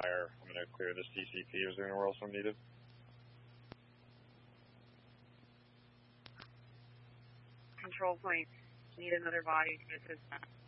fire. I'm going to clear this TCP. Is there anywhere else I'm needed? Control point. Need another body to get this.